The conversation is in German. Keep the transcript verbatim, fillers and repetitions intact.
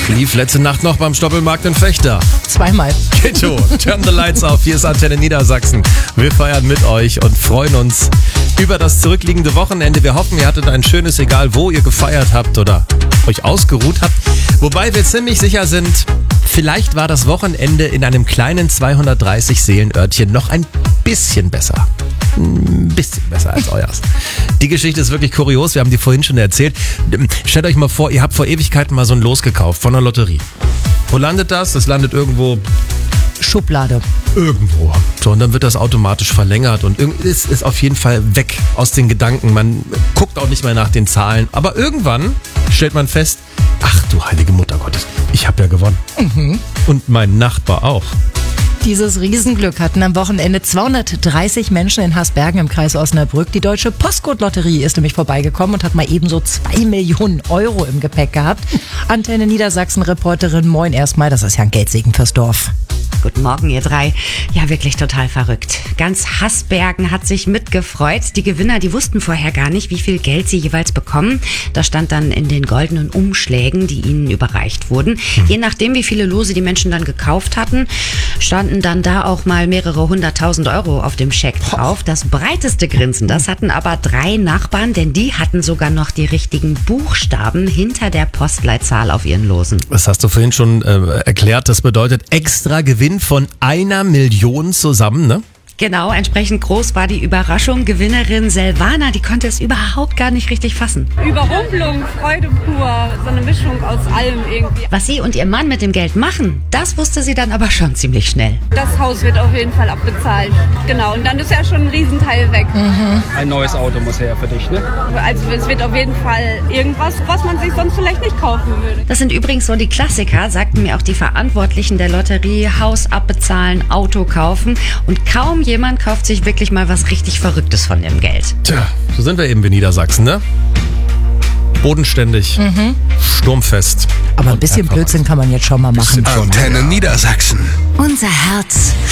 Lief letzte Nacht noch beim Stoppelmarkt in Vechta. Zweimal. Kitto, turn the lights off. Hier ist Antenne Niedersachsen. Wir feiern mit euch und freuen uns über das zurückliegende Wochenende. Wir hoffen, ihr hattet ein schönes, egal wo ihr gefeiert habt oder euch ausgeruht habt. Wobei wir ziemlich sicher sind, vielleicht war das Wochenende in einem kleinen zweihundertdreißig Seelenörtchen noch ein bisschen besser. Ein bisschen besser als euers. Die Geschichte ist wirklich kurios, wir haben die vorhin schon erzählt. Stellt euch mal vor, ihr habt vor Ewigkeiten mal so ein Los gekauft von einer Lotterie. Wo landet das? Das landet irgendwo... Schublade. Irgendwo. So, und dann wird das automatisch verlängert und es ist auf jeden Fall weg aus den Gedanken. Man guckt auch nicht mehr nach den Zahlen. Aber irgendwann stellt man fest, ach du heilige Mutter Gottes, ich habe ja gewonnen. Mhm. Und mein Nachbar auch. Dieses Riesenglück hatten am Wochenende zweihundertdreißig Menschen in Hasbergen im Kreis Osnabrück. Die Deutsche Postcode-Lotterie ist nämlich vorbeigekommen und hat mal ebenso zwei Millionen Euro im Gepäck gehabt. Antenne Niedersachsen-Reporterin, moin erstmal, das ist ja ein Geldsegen fürs Dorf. Guten Morgen, ihr drei. Ja, wirklich total verrückt. Ganz Hasbergen hat sich mitgefreut. Die Gewinner, die wussten vorher gar nicht, wie viel Geld sie jeweils bekommen. Das stand dann in den goldenen Umschlägen, die ihnen überreicht wurden. Hm. Je nachdem, wie viele Lose die Menschen dann gekauft hatten, standen dann da auch mal mehrere hunderttausend Euro auf dem Scheck drauf. Das breiteste Grinsen, das hatten aber drei Nachbarn, denn die hatten sogar noch die richtigen Buchstaben hinter der Postleitzahl auf ihren Losen. Das hast du vorhin schon äh, erklärt. Das bedeutet extra Gewinn von einer Million zusammen, ne? Genau, entsprechend groß war die Überraschung. Gewinnerin Silvana, die konnte es überhaupt gar nicht richtig fassen. Überrumpelung, Freude pur, so eine Mischung aus allem irgendwie. Was sie und ihr Mann mit dem Geld machen, das wusste sie dann aber schon ziemlich schnell. Das Haus wird auf jeden Fall abbezahlt. Genau, und dann ist ja schon ein Riesenteil weg. Mhm. Ein neues Auto muss her für dich, ne? Also es wird auf jeden Fall irgendwas, was man sich sonst vielleicht nicht kaufen würde. Das sind übrigens so die Klassiker, sagten mir auch die Verantwortlichen der Lotterie. Haus abbezahlen, Auto kaufen und kaum jemand kauft sich wirklich mal was richtig Verrücktes von dem Geld. Tja, so sind wir eben in Niedersachsen, ne? Bodenständig, mhm. sturmfest. Aber ein bisschen Blödsinn kann man jetzt schon mal machen. Antenne Niedersachsen. Unser Herz